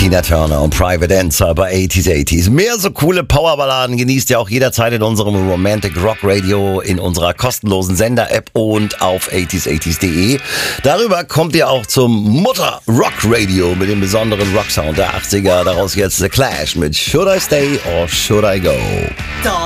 Tina Turner und Private Dancer bei 80s. Mehr so coole Powerballaden genießt ihr auch jederzeit in unserem Romantic Rock Radio, in unserer kostenlosen Sender-App und auf 80s80s.de. Darüber kommt ihr auch zum Mutter Rock Radio mit dem besonderen Rocksound der 80er. Daraus jetzt The Clash mit Should I Stay or Should I Go?